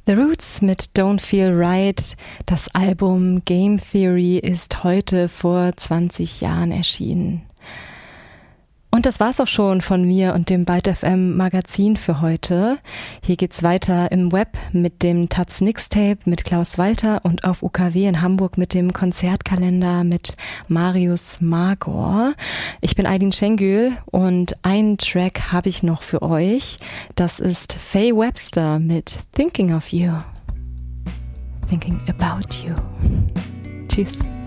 The Roots mit Don't Feel Right. Das Album Game Theory ist heute vor 20 Jahren erschienen. Und das war's auch schon von mir und dem Byte FM Magazin für heute. Hier geht's weiter im Web mit dem Taz Mixtape mit Klaus Walter und auf UKW in Hamburg mit dem Konzertkalender mit Marius Magor. Ich bin Aydin Şengül und einen Track habe ich noch für euch. Das ist Faye Webster mit Thinking of You. Thinking about you. Tschüss.